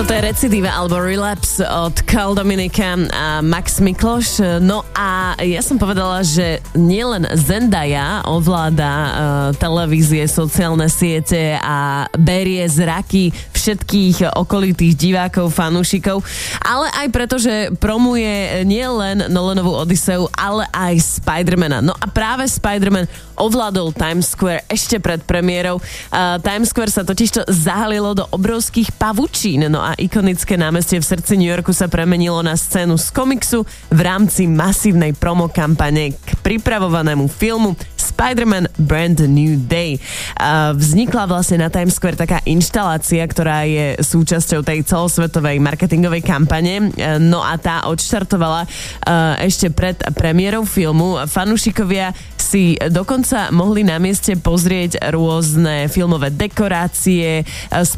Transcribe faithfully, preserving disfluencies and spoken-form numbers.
Toto je Recidíva alebo Relapse od Carl Dominika a Max Mikloš. No a ja som povedala, že nielen Zendaya ovláda uh, televízie, sociálne siete a berie zraky všetkých okolitých divákov, fanúšikov, ale aj preto, že promuje nielen Nolanovú Odyseu, ale aj Spidermana. No a práve Spiderman ovládol Times Square ešte pred premiérou. Uh, Times Square sa totižto zahalilo do obrovských pavučín, no a ikonické námestie v srdci New Yorku sa premenilo na scénu z komiksu v rámci masívnej promo kampane k pripravovanému filmu Spider-Man Brand New Day. Uh, vznikla vlastne na Times Square taká inštalácia, ktorá je súčasťou tej celosvetovej marketingovej kampane, uh, no a tá odštartovala uh, ešte pred premiérou filmu. Fanúšikovia si dokonca mohli na mieste pozrieť rôzne filmové dekorácie,